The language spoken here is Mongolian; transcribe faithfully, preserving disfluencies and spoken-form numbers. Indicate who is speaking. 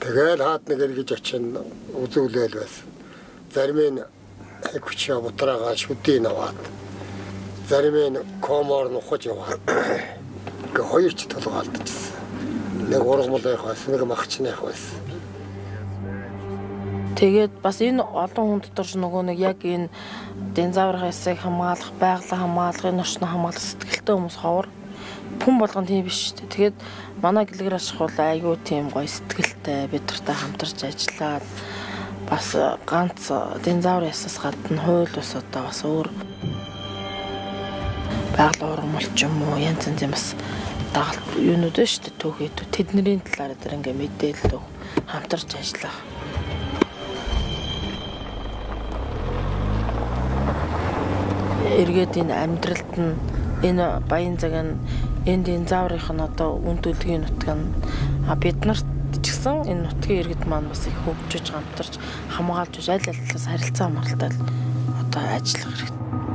Speaker 1: Тэгэл хаад нэг эргэж очин үзүүлэл байсан. Зарим нь хүчээ бутраагаа шүдийн аваад. Зарим нь комоор нухаж яваад. Гэ хоёр ч толгоолдчихсан. Нэг ургамал байх байсан, нэг махчин байх байсан.
Speaker 2: Тэгээд бас энэ олон хүн дотор нөгөө нэг яг энэ динозаврын хэсэг хамгаалах, байгалаа хамгаалах, энэ орчноо хамгаалах сэтгэлтэй хүмүүс ховор. Хүн болгон тийм биш шүү дээ. Тэгээд манай гэлгэр ашиг бол айгүй тийм гоё сэтгэлтэй бид нартай хамтарч ажиллаад бас ганц динозаврын ясаас гадна хууль ус одоо бас өөр байгаль ургамал ч юм уу янз янзын бас дагалт юунууд байна шүү дээ түүхэд тэдний талаар дээр ингээ мэдээлэл хамтарч ажиллах. Эргээд энэ амьдралд нь энэ баян цаг нь энэ динозаврынх нь одоо үндүүлгийн нутаг нь бид нарт ч гэсэн энэ нутгийн иргэд маань бас их хөгжиж хамтарч хамгаалж аль аль талаас харилцаа маралтай одоо ажиллах хэрэгтэй.